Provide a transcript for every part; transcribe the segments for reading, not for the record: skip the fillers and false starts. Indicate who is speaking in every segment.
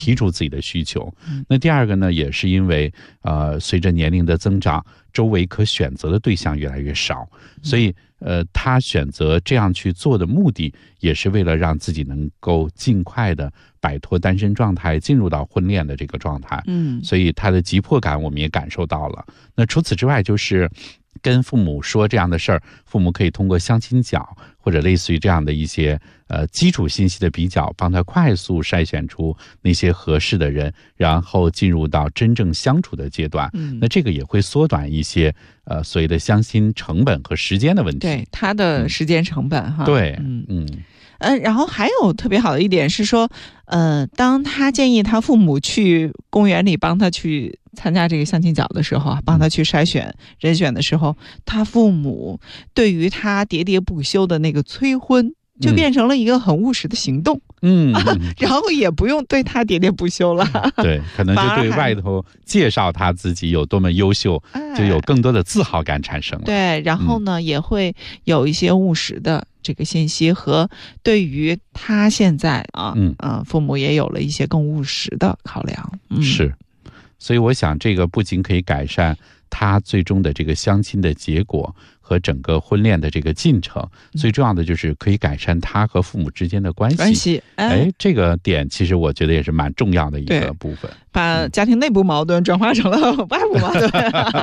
Speaker 1: 提出自己的需求。那第二个呢，也是因为随着年龄的增长，周围可选择的对象越来越少，所以他选择这样去做的目的，也是为了让自己能够尽快的摆脱单身状态，进入到婚恋的这个状态。所以他的急迫感我们也感受到了。那除此之外，就是跟父母说这样的事儿，父母可以通过相亲角或者类似于这样的一些基础信息的比较，帮他快速筛选出那些合适的人，然后进入到真正相处的阶段。那这个也会缩短一些所谓的相亲成本和时间的问题。
Speaker 2: 对，他的时间成本哈。
Speaker 1: 对，
Speaker 2: 然后还有特别好的一点是说，当他建议他父母去公园里帮他去参加这个相亲角的时候，帮他去筛选人选的时候，他父母对于他喋喋不休的那个催婚，就变成了一个很务实的行动。然后也不用对他喋喋不休了。
Speaker 1: 对，可能就对外头介绍他自己有多么优秀，就有更多的自豪感产生了。
Speaker 2: 对，然后呢，也会有一些务实的这个信息，和对于他现在父母也有了一些更务实的考量。
Speaker 1: 是，所以我想这个不仅可以改善他最终的这个相亲的结果和整个婚恋的这个进程，最重要的就是可以改善他和父母之间的关系。这个点其实我觉得也是蛮重要的一个部分，
Speaker 2: 把家庭内部矛盾转化成了外部矛盾。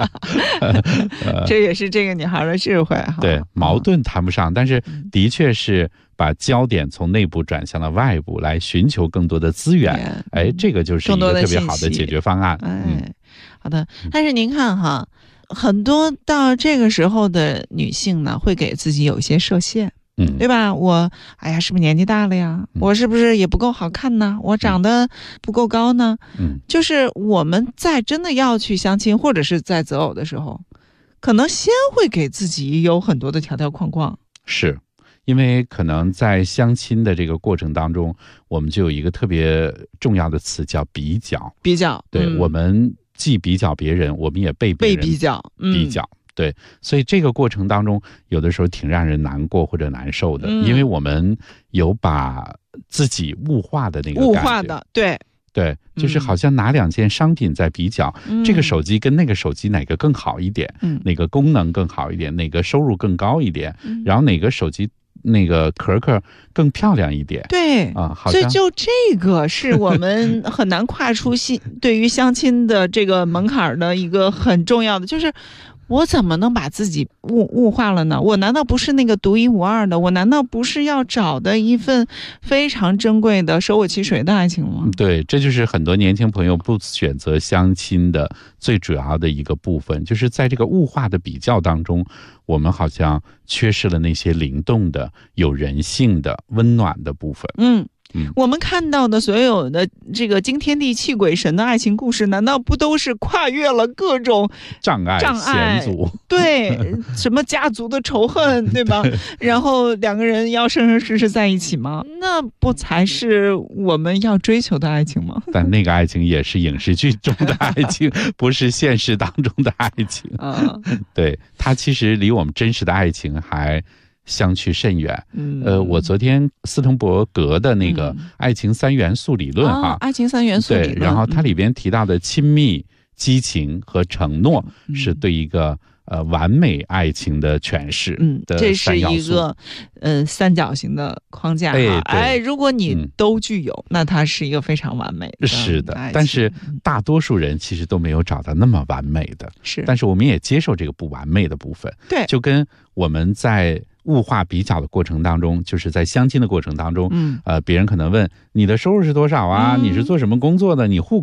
Speaker 2: 这也是这个女孩的智慧。
Speaker 1: 对，矛盾谈不上，但是的确是把焦点从内部转向了外部，来寻求更多的资源。这个就是一个特别好的解决方案。
Speaker 2: 好的。但是您看哈，很多到这个时候的女性呢，会给自己有一些设限。对吧？我是不是年纪大了呀？我是不是也不够好看呢？我长得不够高呢？就是我们在真的要去相亲或者是在择偶的时候，可能先会给自己有很多的条条框框。
Speaker 1: 是，因为可能在相亲的这个过程当中，我们就有一个特别重要的词叫比较。对，我们既比较别人，我们也被别人比较。对，所以这个过程当中，有的时候挺让人难过或者难受的，因为我们有把自己物化的那个感觉。
Speaker 2: 物化的，
Speaker 1: 对，就是好像拿两件商品在比较，这个手机跟那个手机哪个更好一点，哪个功能更好一点，哪个收入更高一点，然后哪个手机那个壳更漂亮一点。
Speaker 2: 对所以就这个是我们很难跨出对于相亲的这个门槛的一个很重要的，就是我怎么能把自己物化了呢？我难道不是那个独一无二的？我难道不是要找的一份非常珍贵的舍我其谁的爱情吗？
Speaker 1: 对，这就是很多年轻朋友不选择相亲的最主要的一个部分，就是在这个物化的比较当中，我们好像缺失了那些灵动的、有人性的、温暖的部分。
Speaker 2: 我们看到的所有的这个惊天地泣鬼神的爱情故事，难道不都是跨越了各种障碍险阻？对，什么家族的仇恨，对吧？然后两个人要生生世世在一起吗？那不才是我们要追求的爱情吗？
Speaker 1: 但那个爱情也是影视剧中的爱情，不是现实当中的爱情。对，它其实离我们真实的爱情还相去甚远。我昨天斯滕伯格的那个爱情三元素理论
Speaker 2: 爱情三元素理论，
Speaker 1: 对，然后它里边提到的亲密、激情和承诺，是对一个完美爱情的诠释。
Speaker 2: 这是一个三角形的框架。如果你都具有，那它是一个非常完美的。
Speaker 1: 是的，但是大多数人其实都没有找到那么完美的。但是我们也接受这个不完美的部分。对，就跟我们在物化比较的过程当中，就是在相亲的过程当中，别人可能问你的收入是多少啊？你是做什么工作的？你户